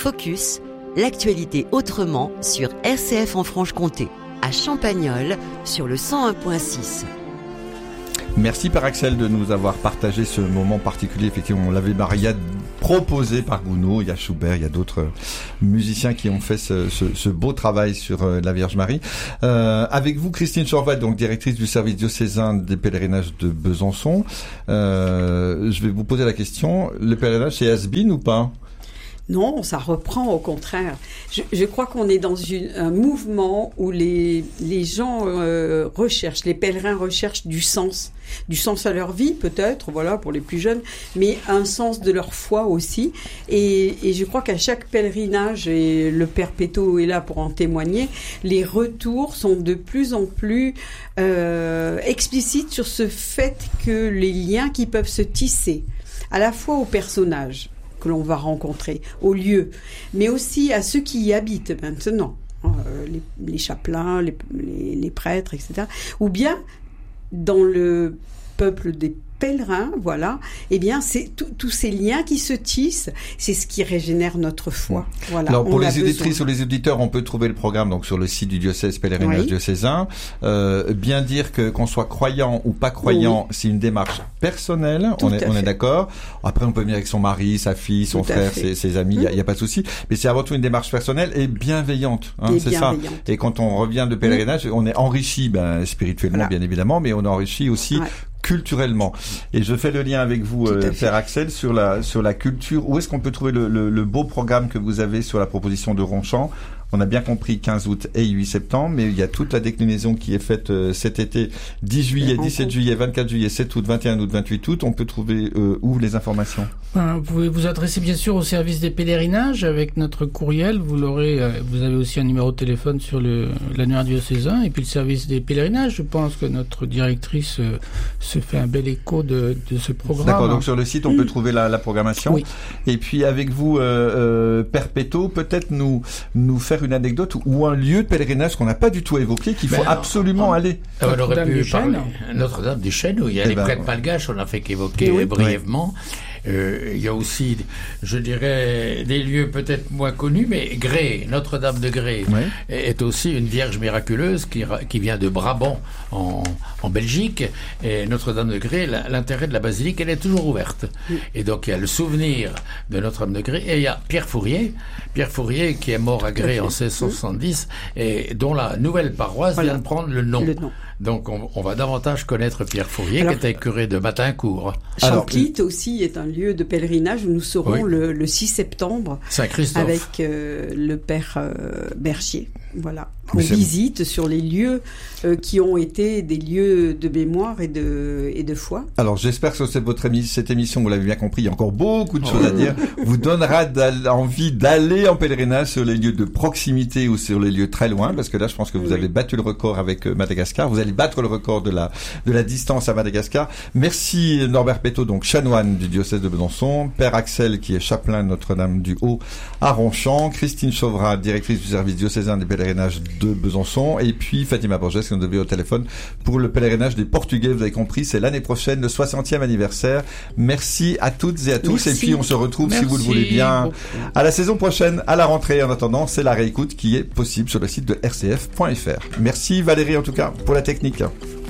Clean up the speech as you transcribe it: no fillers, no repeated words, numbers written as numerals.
Focus, l'actualité autrement sur RCF en Franche-Comté, à Champagnole sur le 101.6. Merci Père Axel de nous avoir partagé ce moment particulier. Effectivement, l'Ave Maria proposé par Gounod, il y a Schubert, il y a d'autres musiciens qui ont fait ce beau travail sur la Vierge Marie. Avec vous, Christine Chorvat, donc directrice du service diocésain des pèlerinages de Besançon. Je vais vous poser la question, le pèlerinage c'est has-been ou pas ? Non, ça reprend au contraire. Je crois qu'on est dans un mouvement où les gens recherchent, les pèlerins recherchent du sens à leur vie peut-être, voilà, pour les plus jeunes, mais un sens de leur foi aussi. Et je crois qu'à chaque pèlerinage, et le Père Péto est là pour en témoigner, les retours sont de plus en plus explicites sur ce fait que les liens qui peuvent se tisser, à la fois aux personnages que l'on va rencontrer, au lieu, mais aussi à ceux qui y habitent maintenant, les chapelains, les prêtres, etc. Ou bien dans le peuple des pèlerins, voilà, eh bien c'est tous ces liens qui se tissent, c'est ce qui régénère notre foi. Voilà. Alors pour les auditrices ou les auditeurs, on peut trouver le programme donc sur le site du diocèse pèlerinage diocésain. Bien dire que qu'on soit croyant ou pas croyant, c'est une démarche personnelle. On est d'accord. Après on peut venir avec son mari, sa fille, son frère, ses amis, il y a pas de souci. Mais c'est avant tout une démarche personnelle et bienveillante. C'est ça. Et quand on revient de pèlerinage, on est enrichi, spirituellement bien évidemment, mais on est enrichi aussi culturellement. Et je fais le lien avec vous, Père Axel, sur la culture. Où est-ce qu'on peut trouver le beau programme que vous avez sur la proposition de Ronchamp ? On a bien compris 15 août et 8 septembre, mais il y a toute la déclinaison qui est faite cet été, 10 juillet, 17 juillet, 24 juillet, 7 août, 21 août, 28 août. On peut trouver où les informations ? Vous pouvez vous adresser bien sûr au service des pèlerinages avec notre courriel. Vous avez aussi un numéro de téléphone sur l'annuaire diocésain et puis le service des pèlerinages. Je pense que notre directrice se fait un bel écho de ce programme. D'accord, donc sur le site on peut trouver la programmation. Oui. Et puis avec vous, Père Péto, peut-être nous faire une anecdote ou un lieu de pèlerinage qu'on n'a pas du tout évoqué, qu'il faut absolument aller. On aurait pu parler Notre-Dame des Chênes, où il y a les prêtres malgaches, on n'a fait qu'évoquer brièvement. Il y a aussi, je dirais, des lieux peut-être moins connus, mais Grès, Notre-Dame de Grès, est aussi une vierge miraculeuse qui vient de Brabant en Belgique. Et Notre-Dame de Grès, l'intérêt de la basilique, elle est toujours ouverte. Et donc il y a le souvenir de Notre-Dame de Grès, et il y a Pierre Fourier qui est mort à Grès en 1670 et dont la nouvelle paroisse vient de prendre le nom. Donc on va davantage connaître Pierre Fourier, qui était curé de Matincourt. Champlit aussi est un lieu de pèlerinage où nous serons le 6 septembre Saint-Christophe avec le Père Berchier. Voilà. On visite sur les lieux qui ont été des lieux de mémoire et de foi. Alors j'espère que cette émission, vous l'avez bien compris, il y a encore beaucoup de choses à dire, vous donnera envie d'aller en pèlerinage sur les lieux de proximité ou sur les lieux très loin, parce que là je pense que vous avez battu le record avec Madagascar, vous allez battre le record de la distance à Madagascar. Merci Norbert Péto, donc chanoine du diocèse de Besançon, Père Axel qui est chapelain de Notre-Dame du Haut à Ronchamp, Christine Chauverat, directrice du service diocésain des pèlerinages de Besançon, et puis Fatima Borges qui nous devait au téléphone pour le pèlerinage des Portugais. Vous avez compris, c'est l'année prochaine, le 60e anniversaire. Merci à toutes et à tous. Et puis on se retrouve, si vous le voulez bien, à la saison prochaine, à la rentrée. En attendant, c'est la réécoute qui est possible sur le site de rcf.fr. Merci Valérie en tout cas pour la technique.